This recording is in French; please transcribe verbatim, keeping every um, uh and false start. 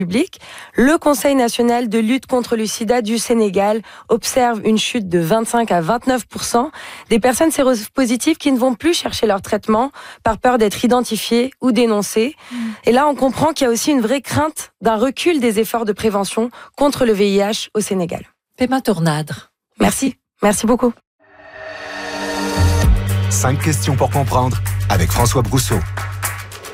public. Le Conseil national de lutte contre le sida du Sénégal observe une chute de vingt-cinq à vingt-neuf pour cent des personnes séropositives qui ne vont plus chercher leur traitement par peur d'être identifiées ou dénoncées. Mmh. Et là, on comprend qu'il y a aussi une vraie crainte d'un recul des efforts de prévention contre le V I H au Sénégal. Pema Tornadre. Merci. Merci beaucoup. Cinq questions pour comprendre avec François Brousseau.